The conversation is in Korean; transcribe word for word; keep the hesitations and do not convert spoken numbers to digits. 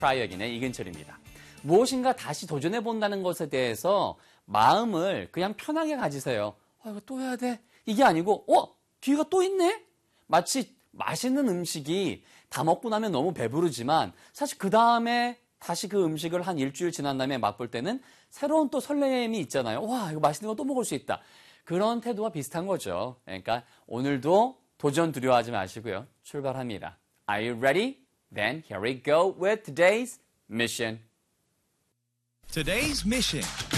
트라이어긴의 이근철입니다. 무엇인가 다시 도전해본다는 것에 대해서 마음을 그냥 편하게 가지세요. 아, 이거 또 해야 돼? 이게 아니고 어? 기회가 또 있네? 마치 맛있는 음식이 다 먹고 나면 너무 배부르지만 사실 그 다음에 다시 그 음식을 한 일주일 지난 다음에 맛볼 때는 새로운 또 설렘이 있잖아요. 와, 이거 맛있는 거 또 먹을 수 있다. 그런 태도와 비슷한 거죠. 그러니까 오늘도 도전 두려워하지 마시고요. 출발합니다. Are you ready? Then here we go with today's mission. Today's mission.